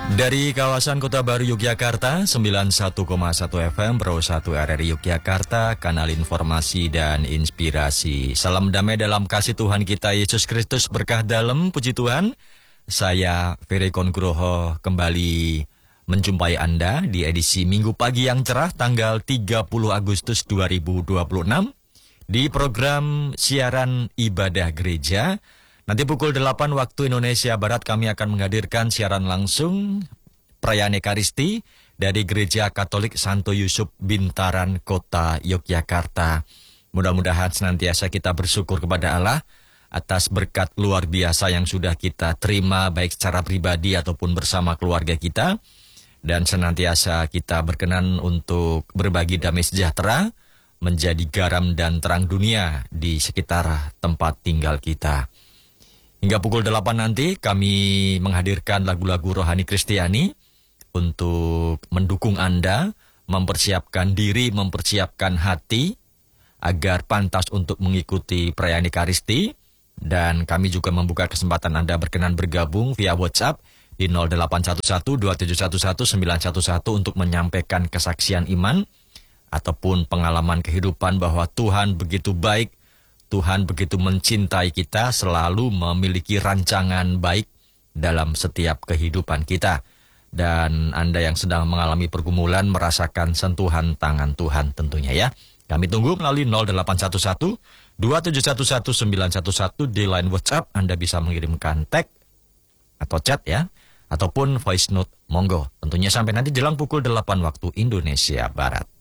Dari kawasan Kota Baru Yogyakarta, 91,1 FM, Pro 1 RRI Yogyakarta, kanal informasi dan inspirasi. Salam damai dalam kasih Tuhan kita Yesus Kristus, berkah dalam, puji Tuhan. Saya Ferry Kongroho kembali menjumpai Anda di edisi Minggu Pagi yang Cerah tanggal 30 Agustus 2026 di program siaran ibadah gereja. Nanti pukul 8 waktu Indonesia Barat kami akan menghadirkan siaran langsung perayaan Ekaristi dari Gereja Katolik Santo Yusuf Bintaran Kota Yogyakarta. Mudah-mudahan senantiasa kita bersyukur kepada Allah atas berkat luar biasa yang sudah kita terima baik secara pribadi ataupun bersama keluarga kita. Dan senantiasa kita berkenan untuk berbagi damai sejahtera, menjadi garam dan terang dunia di sekitar tempat tinggal kita. Hingga pukul 8 nanti kami menghadirkan lagu-lagu rohani Kristiani untuk mendukung Anda, mempersiapkan diri, mempersiapkan hati agar pantas untuk mengikuti perayaan Ekaristi. Dan kami juga membuka kesempatan Anda berkenan bergabung via WhatsApp di 0811-2711-911 untuk menyampaikan kesaksian iman ataupun pengalaman kehidupan bahwa Tuhan begitu baik, Tuhan begitu mencintai kita, selalu memiliki rancangan baik dalam setiap kehidupan kita. Dan Anda yang sedang mengalami pergumulan merasakan sentuhan tangan Tuhan tentunya ya. Kami tunggu melalui 0811-2711-911 di line WhatsApp. Anda bisa mengirimkan tag atau chat ya, ataupun voice note, monggo. Tentunya sampai nanti jelang pukul 8 waktu Indonesia Barat.